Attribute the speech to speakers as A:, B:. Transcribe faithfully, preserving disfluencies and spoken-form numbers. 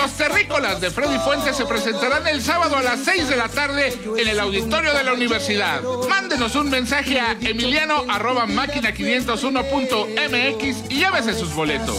A: Los Terrícolas de Freddy Fuentes se presentarán el sábado a las seis de la tarde en el auditorio de la universidad. Mándenos un mensaje a emiliano arroba máquina quinientos uno punto m x y llévese sus boletos.